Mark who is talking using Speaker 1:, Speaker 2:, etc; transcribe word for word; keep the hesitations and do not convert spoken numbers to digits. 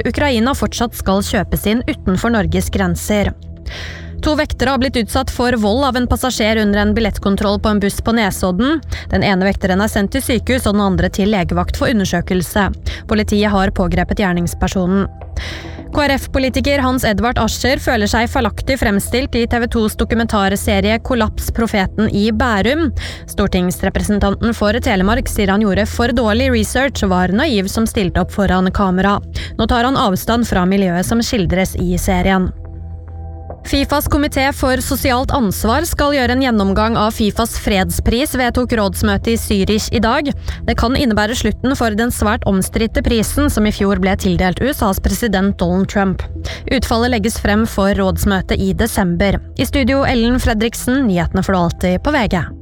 Speaker 1: Ukraina fortsatt skal kjøpes inn utenfor Norges grenser. To vektere har blitt utsatt for vold av en passasjer under en billettkontroll på en buss på Nesodden. Den ene vekteren er sendt til sykehus og den andre til legevakt for undersøkelse. Politiet har pågrepet gjerningspersonen. K R F-politiker Hans Edvard Ascher føler seg feilaktig fremstilt i T V tos dokumentarserie Kollaps profeten i Bærum. Stortingsrepresentanten for Telemark sier han gjorde for dårlig research og var naiv som stilte opp foran kamera. Nå tar han avstand fra miljøet som skildres i serien. FIFAs komité for sosialt ansvar skal gjøre en gjennomgang av FIFAs fredspris vedtok rådsmøte i Zürich i dag. Det kan innebære slutten for den svært omstridte prisen som i fjor ble tildelt U S A's president Donald Trump. Utfallet legges frem for rådsmøte i desember. I studio Ellen Fredriksen, nyhetene får du alltid på V G.